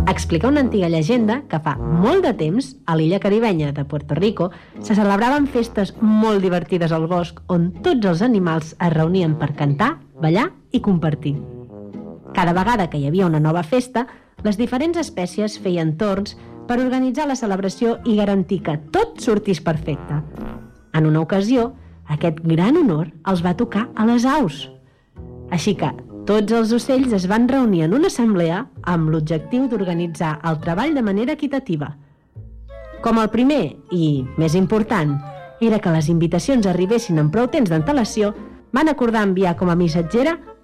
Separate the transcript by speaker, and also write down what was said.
Speaker 1: Explica una antiga llegenda que fa molt de temps, a l'illa caribenya de Puerto Rico, se celebraven festes molt divertides al bosc on tots els animals es reunien per cantar, ballar i compartir. Cada vegada que hi havia una nova festa, les diferents espècies feien torns per organitzar la celebració i garantir que tot sortís perfecte. En una ocasió, aquest gran honor els va tocar a les aus. Així que tots els ocells es van reunir en una assemblea amb l'objectiu d'organitzar el treball de manera equitativa. Com el primer, i més important, era que les invitacions arribessin amb prou temps d'antelació, van acordar enviar com a missatgera